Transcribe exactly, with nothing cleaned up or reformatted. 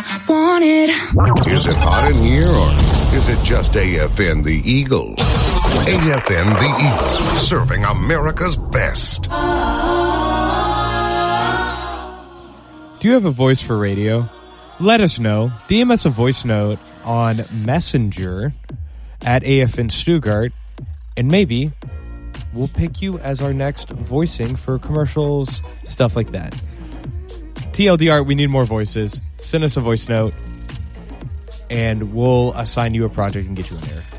want it. Is it hot in here or is it just A F N the Eagle? A F N the Eagle, serving America's best. Do you have a voice for radio? Let us know. D M us a voice note on Messenger at A F N Stuttgart, and maybe we'll pick you as our next voicing for commercials, stuff like that. T L D R, we need more voices. Send us a voice note, and we'll assign you a project and get you in there.